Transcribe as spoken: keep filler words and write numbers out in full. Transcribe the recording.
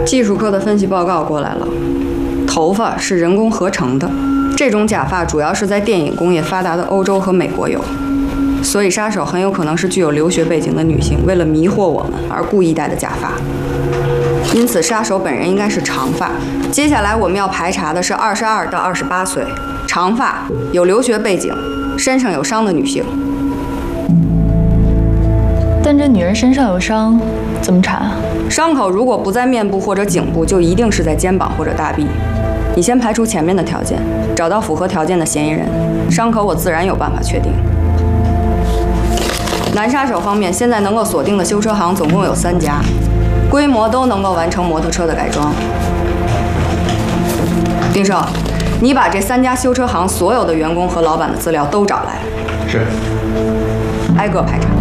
技术科的分析报告过来了，头发是人工合成的，这种假发主要是在电影工业发达的欧洲和美国有，所以杀手很有可能是具有留学背景的女性，为了迷惑我们而故意戴的假发。因此，杀手本人应该是长发。接下来我们要排查的是二十二到二十八岁，长发、有留学背景、身上有伤的女性。 但这女人身上有伤，怎么查？ 伤口如果不在面部或者颈部，就一定是在肩膀或者大臂。你先排除前面的条件，找到符合条件的嫌疑人，伤口我自然有办法确定。男杀手方面，现在能够锁定的修车行总共有三家，规模都能够完成摩托车的改装。丁胜，你把这三家修车行所有的员工和老板的资料都找来。 是。 挨个排查。